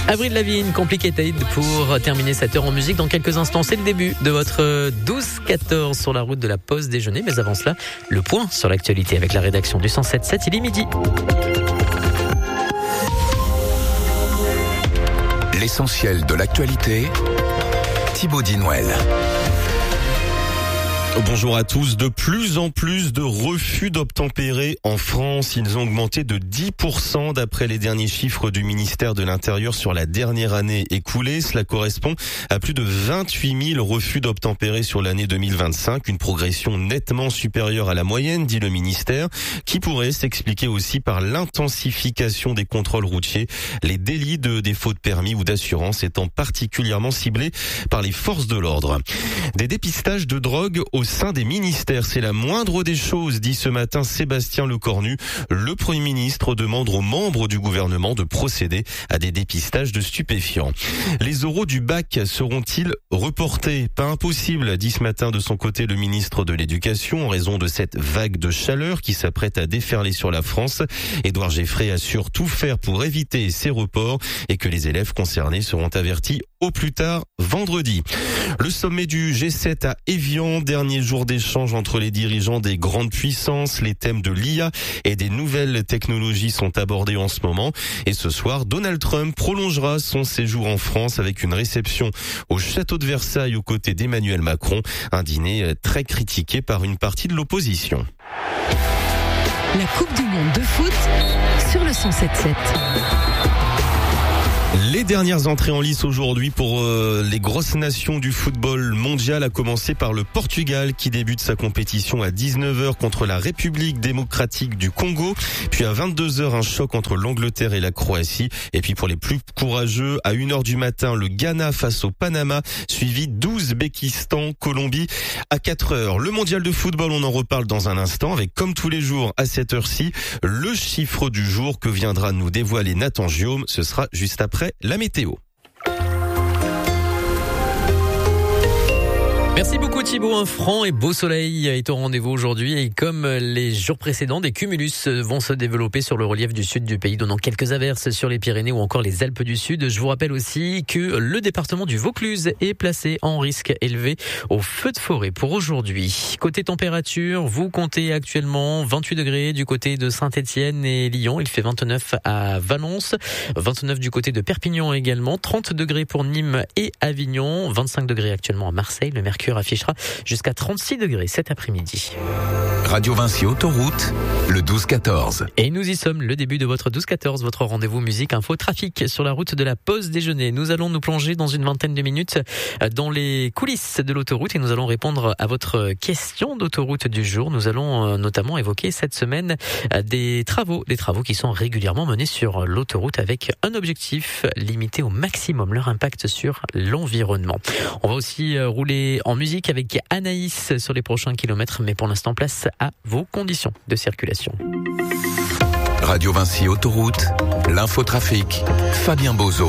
Avril Lavigne, Complicated pour terminer cette heure en musique. Dans quelques instants, c'est le début de votre 12-14 sur la route de la pause déjeuner. Mais avant cela, le point sur l'actualité avec la rédaction du 107.7. Il est midi. L'essentiel de l'actualité, Thibaut Dinouel. Bonjour à tous. De plus en plus de refus d'obtempérer en France. Ils ont augmenté de 10% d'après les derniers chiffres du ministère de l'Intérieur sur la dernière année écoulée. Cela correspond à plus de 28 000 refus d'obtempérer sur l'année 2025. Une progression nettement supérieure à la moyenne, dit le ministère, qui pourrait s'expliquer aussi par l'intensification des contrôles routiers. Les délits de défaut de permis ou d'assurance étant particulièrement ciblés par les forces de l'ordre. Des dépistages de drogue au sein des ministères, c'est la moindre des choses, dit ce matin Sébastien Lecornu. Le Premier ministre demande aux membres du gouvernement de procéder à des dépistages de stupéfiants. Les oraux du bac seront-ils reportés? Pas impossible, dit ce matin de son côté le ministre de l'Éducation, en raison de cette vague de chaleur qui s'apprête à déferler sur la France. Édouard Geffray assure tout faire pour éviter ces reports et que les élèves concernés seront avertis au plus tard vendredi. Le sommet du G7 à Évian, dernier jour d'échange entre les dirigeants des grandes puissances. Les thèmes de l'IA et des nouvelles technologies sont abordés en ce moment. Et ce soir, Donald Trump prolongera son séjour en France avec une réception au château de Versailles aux côtés d'Emmanuel Macron. Un dîner très critiqué par une partie de l'opposition. La Coupe du Monde de foot sur le 107.7. Les dernières entrées en lice aujourd'hui pour les grosses nations du football mondial, à commencer par le Portugal qui débute sa compétition à 19h contre la République démocratique du Congo. Puis à 22h, un choc entre l'Angleterre et la Croatie. Et puis pour les plus courageux, à 1h du matin, le Ghana face au Panama, suivi d'Ouzbékistan, Colombie à 4h. Le mondial de football, on en reparle dans un instant avec, comme tous les jours à cette heure-ci, le chiffre du jour que viendra nous dévoiler Nathan Giaume. Ce sera juste après la météo. Merci beaucoup Thibaut, un franc et beau soleil est au rendez-vous aujourd'hui et comme les jours précédents, des cumulus vont se développer sur le relief du sud du pays, donnant quelques averses sur les Pyrénées ou encore les Alpes du Sud. Je vous rappelle aussi que le département du Vaucluse est placé en risque élevé au feu de forêt pour aujourd'hui. Côté température, vous comptez actuellement 28 degrés du côté de Saint-Étienne et Lyon, il fait 29 à Valence, 29 du côté de Perpignan également, 30 degrés pour Nîmes et Avignon, 25 degrés actuellement à Marseille, le mercure affichera jusqu'à 36 degrés cet après-midi. Radio Vinci Autoroute, le 12-14. Et nous y sommes, le début de votre 12-14, votre rendez-vous musique, info, trafic sur la route de la pause déjeuner. Nous allons nous plonger dans une vingtaine de minutes dans les coulisses de l'autoroute et nous allons répondre à votre question d'autoroute du jour. Nous allons notamment évoquer cette semaine des travaux qui sont régulièrement menés sur l'autoroute avec un objectif, limiter au maximum leur impact sur l'environnement. On va aussi rouler en musique avec Anaïs sur les prochains kilomètres, mais pour l'instant, place à vos conditions de circulation. Radio Vinci Autoroute, l'infotrafic, Fabien Bozo.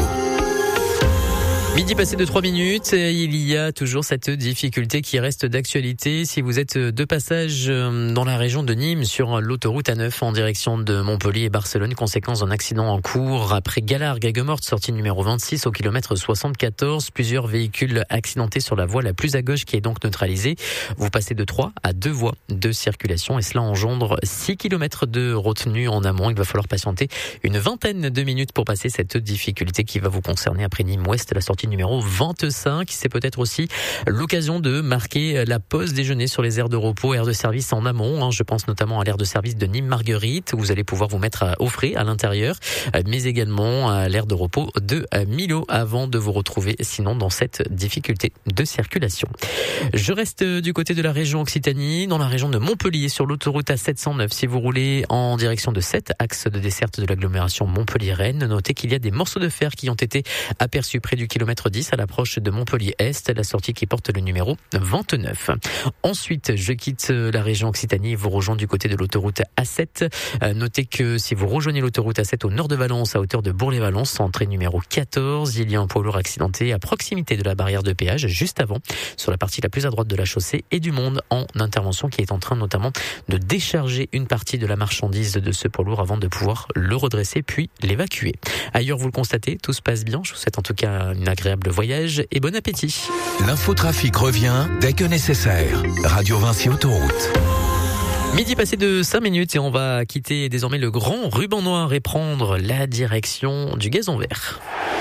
Midi passé de 3 minutes, il y a toujours cette difficulté qui reste d'actualité. Si vous êtes de passage dans la région de Nîmes sur l'autoroute A9 en direction de Montpellier et Barcelone, conséquence d'un accident en cours après Galargues-Aigues-Mortes, sortie numéro 26 au kilomètre 74. Plusieurs véhicules accidentés sur la voie la plus à gauche qui est donc neutralisée. Vous passez de 3 à 2 voies de circulation et cela engendre 6 kilomètres de retenue en amont. Il va falloir patienter une vingtaine de minutes pour passer cette difficulté qui va vous concerner après Nîmes-Ouest, la sortie numéro 25. C'est peut-être aussi l'occasion de marquer la pause déjeuner sur les aires de repos, aires de service en amont. Je pense notamment à l'aire de service de Nîmes-Marguerite où vous allez pouvoir vous mettre au frais à l'intérieur, mais également à l'aire de repos de Millau avant de vous retrouver sinon dans cette difficulté de circulation. Je reste du côté de la région Occitanie, dans la région de Montpellier sur l'autoroute A709. Si vous roulez en direction de 7, axe de desserte de l'agglomération Montpellier-Rennes, notez qu'il y a des morceaux de fer qui ont été aperçus près du kilomètre km 10 à l'approche de Montpellier-Est, la sortie qui porte le numéro 29. Ensuite, je quitte la région Occitanie et vous rejoins du côté de l'autoroute A7. Notez que si vous rejoignez l'autoroute A7 au nord de Valence, à hauteur de Bourg-les-Valence, entrée numéro 14, il y a un poids lourd accidenté à proximité de la barrière de péage, juste avant, sur la partie la plus à droite de la chaussée, et du monde en intervention qui est en train notamment de décharger une partie de la marchandise de ce poids lourd avant de pouvoir le redresser puis l'évacuer. Ailleurs, vous le constatez, tout se passe bien. Je vous souhaite en tout cas un agréable voyage et bon appétit. L'infotrafic revient dès que nécessaire. Radio Vinci Autoroute. Midi passé de 5 minutes et on va quitter désormais le grand ruban noir et prendre la direction du gazon vert.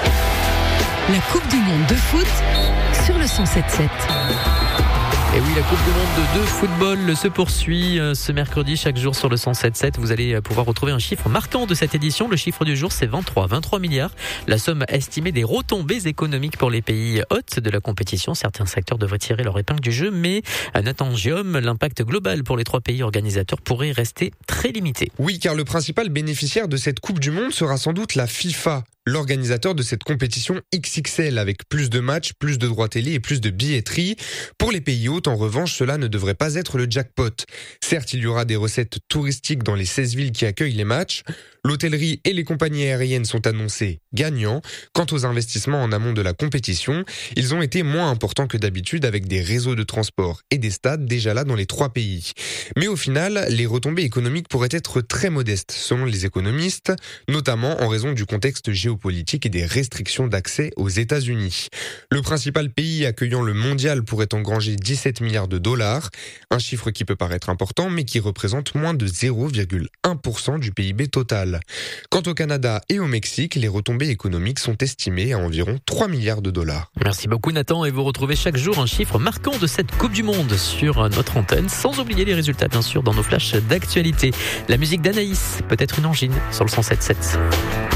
La Coupe du Monde de foot sur le 107.7. Et oui, la Coupe du Monde de football se poursuit ce mercredi chaque jour sur le 107.7. Vous allez pouvoir retrouver un chiffre marquant de cette édition. Le chiffre du jour, c'est 23 milliards. La somme estimée des retombées économiques pour les pays hôtes de la compétition. Certains secteurs devraient tirer leur épingle du jeu, mais à Nathan Giom, l'impact global pour les 3 pays organisateurs pourrait rester très limité. Oui, car le principal bénéficiaire de cette Coupe du Monde sera sans doute la FIFA, l'organisateur de cette compétition XXL avec plus de matchs, plus de droits télé et plus de billetterie. Pour les pays hôtes, en revanche, cela ne devrait pas être le jackpot. Certes, il y aura des recettes touristiques dans les 16 villes qui accueillent les matchs. L'hôtellerie et les compagnies aériennes sont annoncés gagnants. Quant aux investissements en amont de la compétition, ils ont été moins importants que d'habitude avec des réseaux de transport et des stades déjà là dans les 3 pays. Mais au final, les retombées économiques pourraient être très modestes selon les économistes, notamment en raison du contexte géopolitique et des restrictions d'accès aux États-Unis. Le principal pays accueillant le mondial pourrait engranger 17 milliards de dollars, un chiffre qui peut paraître important mais qui représente moins de 0,1% du PIB total. Quant au Canada et au Mexique, les retombées économiques sont estimées à environ 3 milliards de dollars. Merci beaucoup Nathan, et vous retrouvez chaque jour un chiffre marquant de cette Coupe du Monde sur notre antenne, sans oublier les résultats bien sûr dans nos flashs d'actualité. La musique d'Anaïs, peut-être une angine sur le 107.7.